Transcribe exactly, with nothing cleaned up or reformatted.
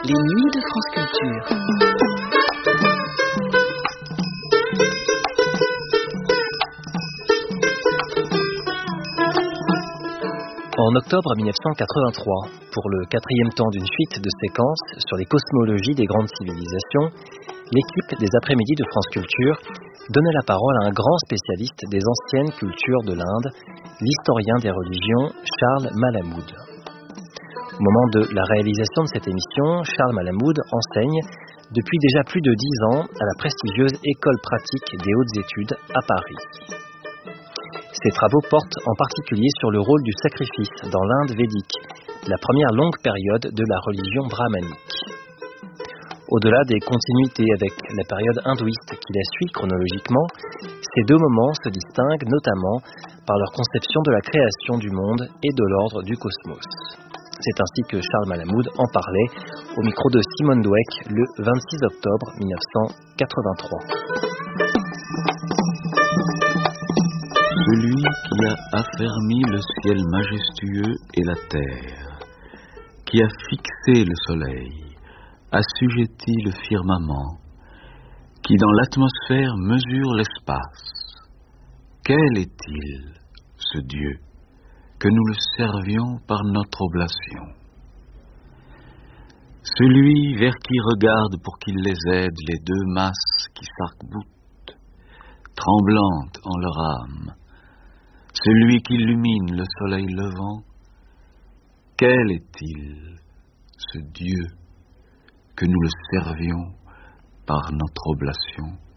Les nuits de France Culture. En octobre mille neuf cent quatre-vingt-trois, pour le quatrième temps d'une suite de séquences sur les cosmologies des grandes civilisations, l'équipe des après-midi de France Culture donnait la parole à un grand spécialiste des anciennes cultures de l'Inde, l'historien des religions Charles Malamud. Au moment de la réalisation de cette émission, Charles Malamud enseigne depuis déjà plus de dix ans à la prestigieuse École pratique des hautes études à Paris. Ses travaux portent en particulier sur le rôle du sacrifice dans l'Inde védique, la première longue période de la religion brahmanique. Au-delà des continuités avec la période hindouiste qui la suit chronologiquement, ces deux moments se distinguent notamment par leur conception de la création du monde et de l'ordre du cosmos. C'est ainsi que Charles Malamud en parlait au micro de Simone Dweck le vingt-six octobre mille neuf cent quatre-vingt-trois. Celui qui a affermi le ciel majestueux et la terre, qui a fixé le soleil, assujetti le firmament, qui dans l'atmosphère mesure l'espace. Quel est-il, ce Dieu, que nous le servions par notre oblation? Celui vers qui regarde pour qu'il les aide les deux masses qui s'arc-boutent, tremblantes en leur âme, celui qui illumine le soleil levant. Quel est-il, ce Dieu, que nous le servions par notre oblation?